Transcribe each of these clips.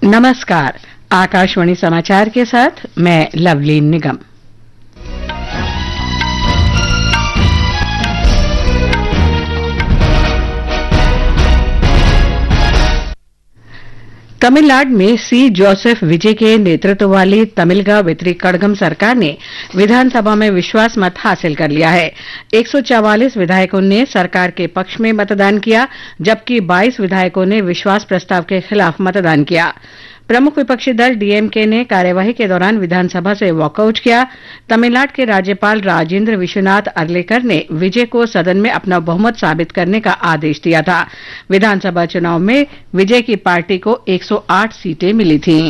नमस्कार। आकाशवाणी समाचार के साथ मैं लवलीन निगम। तमिलनाडु में सी जोसेफ विजय के नेतृत्व वाली तमिलगा वितरी कड़गम सरकार ने विधानसभा में विश्वास मत हासिल कर लिया है। 144 विधायकों ने सरकार के पक्ष में मतदान किया, जबकि 22 विधायकों ने विश्वास प्रस्ताव के खिलाफ मतदान किया। प्रमुख विपक्षी दल डीएमके ने कार्यवाही के दौरान विधानसभा से वॉकआउट किया। तमिलनाडु के राज्यपाल राजेंद्र विश्वनाथ अर्लेकर ने विजय को सदन में अपना बहुमत साबित करने का आदेश दिया था। विधानसभा चुनाव में विजय की पार्टी को 108 सीटें मिली थीं।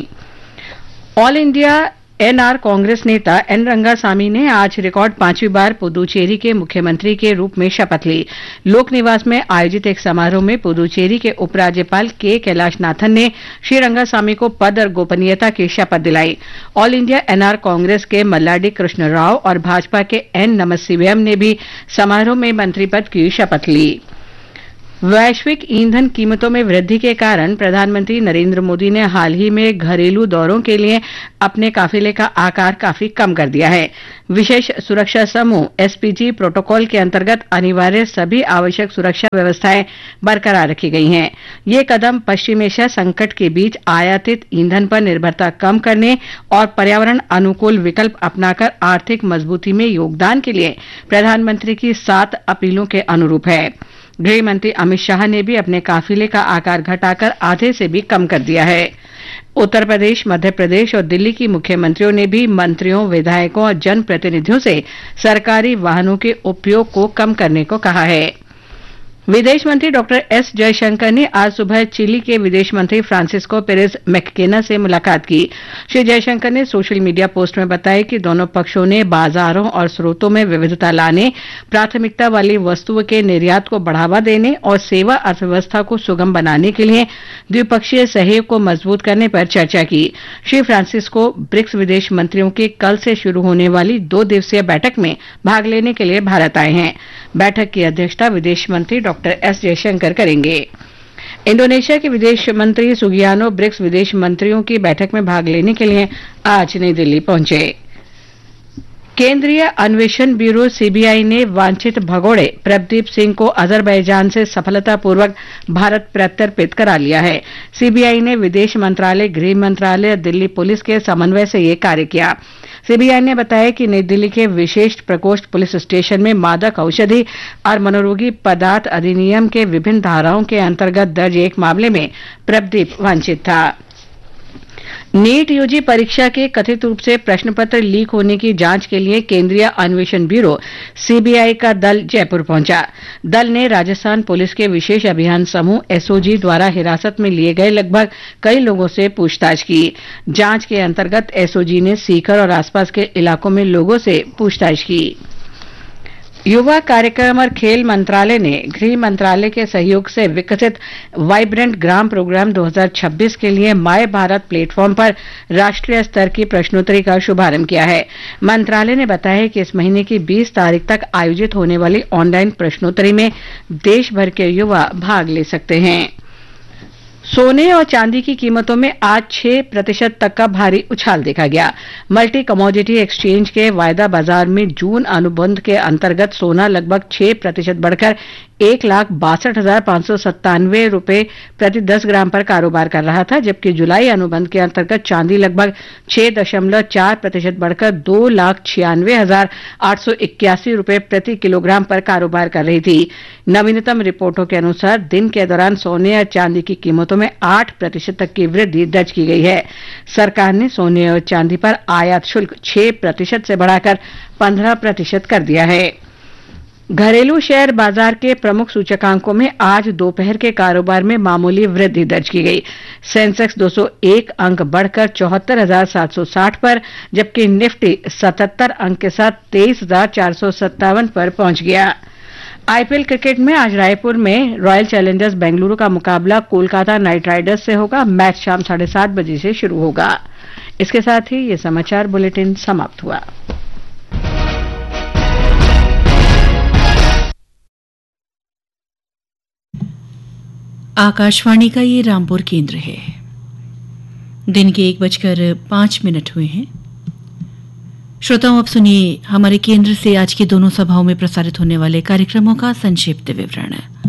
ऑल इंडिया एनआर कांग्रेस नेता एन रंगासामी ने आज रिकॉर्ड 5वीं बार पुदुचेरी के मुख्यमंत्री के रूप में शपथ ली। लोक निवास में आयोजित एक समारोह में पुदुचेरी के उपराज्यपाल के कैलाशनाथन ने श्री रंगासामी को पद और गोपनीयता की शपथ दिलाई। ऑल इंडिया एनआर कांग्रेस के मल्लाडी कृष्ण राव और भाजपा के एन नमसिवयम ने भी समारोह में मंत्री पद की शपथ ली। वैश्विक ईंधन कीमतों में वृद्धि के कारण प्रधानमंत्री नरेंद्र मोदी ने हाल ही में घरेलू दौरों के लिए अपने काफिले का आकार काफी कम कर दिया है। विशेष सुरक्षा समूह एसपीजी प्रोटोकॉल के अंतर्गत अनिवार्य सभी आवश्यक सुरक्षा व्यवस्थाएं बरकरार रखी गई हैं। ये कदम पश्चिम एशिया संकट के बीच आयातित ईंधन पर निर्भरता कम करने और पर्यावरण अनुकूल विकल्प अपनाकर आर्थिक मजबूती में योगदान के लिए प्रधानमंत्री की 7 अपीलों के अनुरूप है। गृह मंत्री अमित शाह ने भी अपने काफिले का आकार घटाकर आधे से भी कम कर दिया है। उत्तर प्रदेश, मध्य प्रदेश और दिल्ली की मुख्यमंत्रियों ने भी मंत्रियों, विधायकों और जनप्रतिनिधियों से सरकारी वाहनों के उपयोग को कम करने को कहा है। विदेश मंत्री डॉक्टर एस जयशंकर ने आज सुबह चिली के विदेश मंत्री फ्रांसिस्को पेरेज मैक्केना से मुलाकात की। श्री जयशंकर ने सोशल मीडिया पोस्ट में बताया कि दोनों पक्षों ने बाजारों और स्रोतों में विविधता लाने, प्राथमिकता वाली वस्तुओं के निर्यात को बढ़ावा देने और सेवा अर्थव्यवस्था को सुगम बनाने के लिए द्विपक्षीय सहयोग को मजबूत करने पर चर्चा की। श्री फ्रांसिस्को ब्रिक्स विदेश मंत्रियों की कल से शुरू होने वाली 2 दिवसीय बैठक में भाग लेने के लिए भारत आए हैं। बैठक की अध्यक्षता विदेश मंत्री डॉक्टर एस जयशंकर करेंगे। इंडोनेशिया के विदेश मंत्री सुगियानो ब्रिक्स विदेश मंत्रियों की बैठक में भाग लेने के लिए आज नई दिल्ली पहुंचे। केंद्रीय अन्वेषण ब्यूरो सीबीआई ने वांछित भगोड़े प्रभदीप सिंह को अजरबैजान से सफलतापूर्वक भारत प्रत्यर्पित करा लिया है। सीबीआई ने विदेश मंत्रालय, गृह मंत्रालय और दिल्ली पुलिस के समन्वय से ये कार्य किया। सीबीआई ने बताया कि नई दिल्ली के विशेष प्रकोष्ठ पुलिस स्टेशन में मादक औषधि और मनोरोगी पदार्थ अधिनियम के विभिन्न धाराओं के अंतर्गत दर्ज एक मामले में प्रभदीप वांछित था। नीट यूजी परीक्षा के कथित रूप से प्रश्न पत्र लीक होने की जांच के लिए केंद्रीय अन्वेषण ब्यूरो सीबीआई का दल जयपुर पहुंचा। दल ने राजस्थान पुलिस के विशेष अभियान समूह एसओजी द्वारा हिरासत में लिए गए लगभग कई लोगों से पूछताछ की। जांच के अंतर्गत एसओजी ने सीकर और आसपास के इलाकों में लोगों से पूछताछ की। युवा कार्यक्रम और खेल मंत्रालय ने गृह मंत्रालय के सहयोग से विकसित वाइब्रेंट ग्राम प्रोग्राम 2026 के लिए माय भारत प्लेटफॉर्म पर राष्ट्रीय स्तर की प्रश्नोत्तरी का शुभारंभ किया है। मंत्रालय ने बताया कि इस महीने की 20 तारीख तक आयोजित होने वाली ऑनलाइन प्रश्नोत्तरी में देश भर के युवा भाग ले सकते हैं। सोने और चांदी की कीमतों में आज 6% तक का भारी उछाल देखा गया। मल्टी कमोडिटी एक्सचेंज के वायदा बाजार में जून अनुबंध के अंतर्गत सोना लगभग 6% बढ़कर 1,62,597 रुपए प्रति 10 ग्राम पर कारोबार कर रहा था, जबकि जुलाई अनुबंध के अंतर्गत चांदी लगभग 6.4% बढ़कर 2,96,881 रुपए प्रति किलोग्राम पर कारोबार कर रही थी। नवीनतम रिपोर्टों के अनुसार दिन के दौरान सोने और चांदी की कीमतों में 8% तक की वृद्धि दर्ज की गई है। सरकार ने सोने और चांदी पर आयात शुल्क 6% से बढ़ाकर 15% कर दिया है। घरेलू शेयर बाजार के प्रमुख सूचकांकों में आज दोपहर के कारोबार में मामूली वृद्धि दर्ज की गई। सेंसेक्स 201 अंक बढ़कर 74,760 पर, जबकि निफ्टी 77 अंक के साथ 23,457 पर पहुंच गया। आईपीएल क्रिकेट में आज रायपुर में रॉयल चैलेंजर्स बेंगलुरु का मुकाबला कोलकाता नाइट राइडर्स से होगा। मैच शाम 7:30 बजे से शुरू होगा। इसके साथ ही ये समाचार बुलेटिन समाप्त हुआ। आकाशवाणी का ये रामपुर केंद्र है। दिन के 1:05 हुए हैं। श्रोताओं, अब सुनिए हमारे केंद्र से आज की दोनों सभाओं में प्रसारित होने वाले कार्यक्रमों का संक्षिप्त विवरण।